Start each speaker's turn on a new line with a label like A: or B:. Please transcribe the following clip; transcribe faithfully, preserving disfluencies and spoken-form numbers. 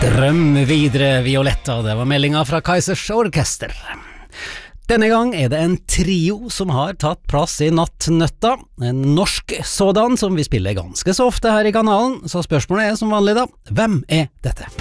A: Drøm videre, Violetta, det var meldinga fra Kaizers Orkester. Denne gang er det en trio som har tatt plass i Nattnøtta, en norsk sådan som vi spiller ganske så ofte her i kanalen, så spørsmålet er som vanlig da, hvem er dette?